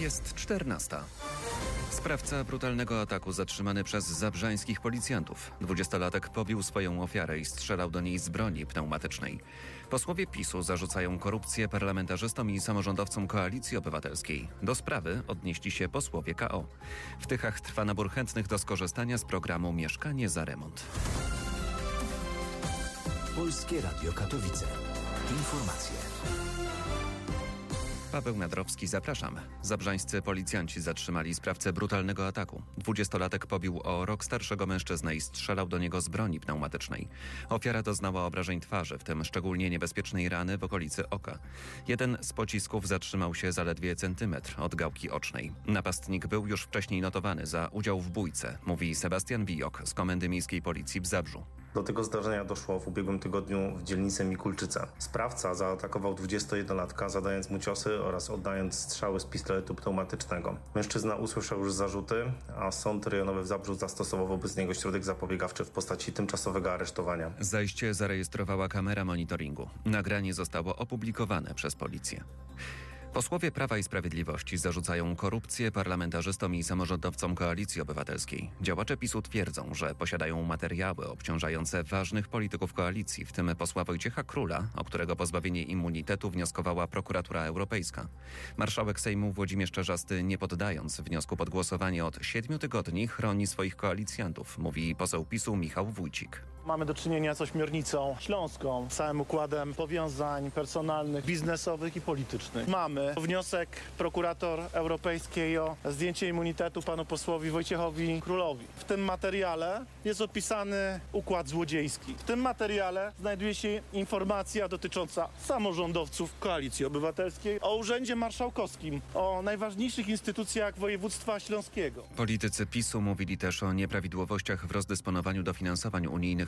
Jest 14. Sprawca brutalnego ataku zatrzymany przez zabrzańskich policjantów. 20-latek pobił swoją ofiarę i strzelał do niej z broni pneumatycznej. Posłowie PiS-u zarzucają korupcję parlamentarzystom i samorządowcom Koalicji Obywatelskiej. Do sprawy odnieśli się posłowie KO. W Tychach trwa nabór chętnych do skorzystania z programu Mieszkanie za remont. Polskie Radio Katowice. Informacje. Paweł Nadrowski, zapraszam. Zabrzańscy policjanci zatrzymali sprawcę brutalnego ataku. 20-latek pobił o rok starszego mężczyznę i strzelał do niego z broni pneumatycznej. Ofiara doznała obrażeń twarzy, w tym szczególnie niebezpiecznej rany w okolicy oka. Jeden z pocisków zatrzymał się zaledwie centymetr od gałki ocznej. Napastnik był już wcześniej notowany za udział w bójce, mówi Sebastian Wijok z Komendy Miejskiej Policji w Zabrzu. Do tego zdarzenia doszło w ubiegłym tygodniu w dzielnicy Mikulczyce. Sprawca zaatakował 21-latka, zadając mu ciosy oraz oddając strzały z pistoletu pneumatycznego. Mężczyzna usłyszał już zarzuty, a sąd rejonowy w Zabrzu zastosował wobec niego środek zapobiegawczy w postaci tymczasowego aresztowania. Zajście zarejestrowała kamera monitoringu. Nagranie zostało opublikowane przez policję. Posłowie Prawa i Sprawiedliwości zarzucają korupcję parlamentarzystom i samorządowcom Koalicji Obywatelskiej. Działacze PiS-u twierdzą, że posiadają materiały obciążające ważnych polityków koalicji, w tym posła Wojciecha Króla, o którego pozbawienie immunitetu wnioskowała Prokuratura Europejska. Marszałek Sejmu Włodzimierz Czarzasty, nie poddając wniosku pod głosowanie od 7 tygodni, chroni swoich koalicjantów, mówi poseł PiS-u Michał Wójcik. Mamy do czynienia z ośmiornicą śląską, całym układem powiązań personalnych, biznesowych i politycznych. Mamy wniosek prokurator europejskiej o zdjęcie immunitetu panu posłowi Wojciechowi Królowi. W tym materiale jest opisany układ złodziejski. W tym materiale znajduje się informacja dotycząca samorządowców Koalicji Obywatelskiej, o Urzędzie Marszałkowskim, o najważniejszych instytucjach województwa śląskiego. Politycy PiS-u mówili też o nieprawidłowościach w rozdysponowaniu dofinansowań unijnych